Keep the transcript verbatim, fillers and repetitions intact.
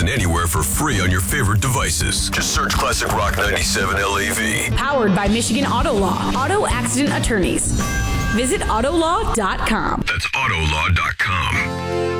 Listen anywhere for free on your favorite devices. Just search Classic Rock ninety-seven L A V. Powered by Michigan Auto Law. Auto accident attorneys. Visit autolaw dot com. That's autolaw dot com.